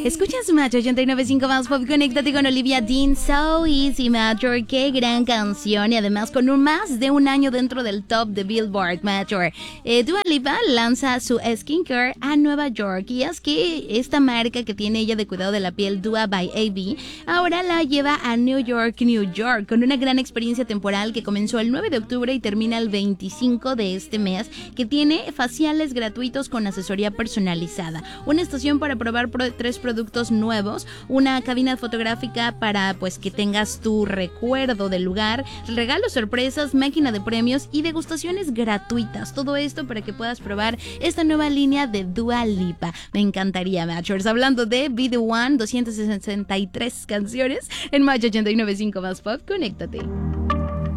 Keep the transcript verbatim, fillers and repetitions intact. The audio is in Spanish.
Escuchas Match ochenta y nueve punto cinco más Pop. Conéctate con Olivia Dean. So Easy, Major. Qué gran canción. Y además con un más de un año dentro del top de Billboard, Major. Eh, Dua Lipa lanza su skincare a Nueva York. Y es que esta marca que tiene ella de cuidado de la piel, Dua by A B, ahora la lleva a New York, New York, con una gran experiencia temporal que comenzó el nueve de octubre y termina el veinticinco de este mes, que tiene faciales gratuitos con asesoría personalizada, una estación para probar pro- tres productos nuevos, una cabina fotográfica para pues que tengas tu recuerdo del lugar, regalos sorpresas, máquina de premios y degustaciones gratuitas. Todo esto para que puedas probar esta nueva línea de Dua Lipa. Me encantaría, Matchers. Hablando de Be The One, doscientas sesenta y tres canciones en Match ochenta y nueve punto cinco más Pop. Conéctate.